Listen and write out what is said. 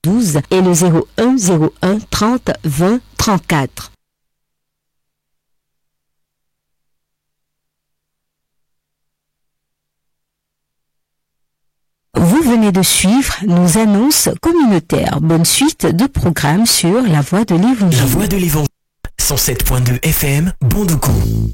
12 et le 01 01 30 20 34. Vous venez de suivre nos annonces communautaires. Bonne suite de programmes sur La Voix de l'Évangile. La Voix de l'Évangile. 107.2 FM, Bondougou.